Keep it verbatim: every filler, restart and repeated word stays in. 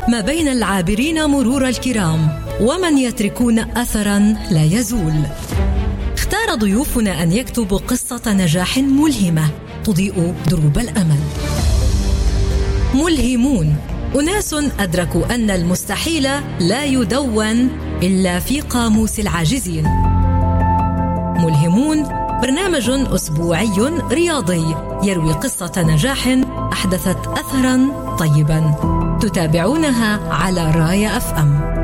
ما بين العابرين مرور الكرام ومن يتركون أثراً لا يزول. اختار ضيوفنا أن يكتبوا قصة نجاح ملهمة تضيء دروب الأمل. ملهمون، أناس أدركوا أن المستحيل لا يدون إلا في قاموس العاجزين. ملهمون برنامج أسبوعي رياضي يروي قصة نجاح أحدثت أثراً طيباً. تتابعونها على رايا أف أم.